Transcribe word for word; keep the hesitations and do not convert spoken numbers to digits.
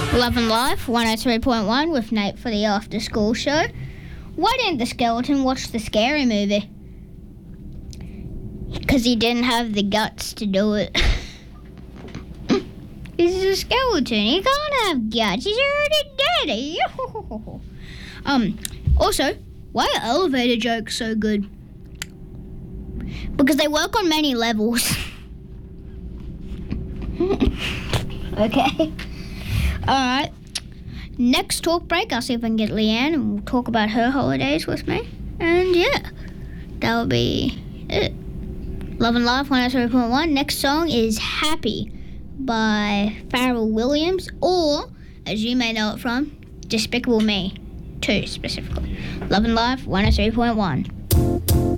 Love and Life, one oh three point one with Nate for the after school show. Why didn't the skeleton watch the Scary Movie? Because he didn't have the guts to do it. He's a skeleton. He can't have guts. He's already dead. um. Also, why are elevator jokes so good? Because they work on many levels. Okay. Alright. Next talk break, I'll see if I can get Leanne and we'll talk about her holidays with me. And yeah, that'll be it. Love and Life one oh three point one. Next song is Happy by Pharrell Williams, or, as you may know it from, Despicable Me two specifically. Love and Life one oh three point one.